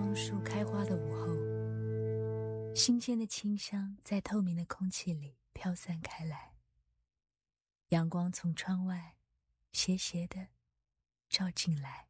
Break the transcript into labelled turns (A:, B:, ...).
A: 枫树开花的午后，新鲜的清香在透明的空气里飘散开来，阳光从窗外斜斜地照进来。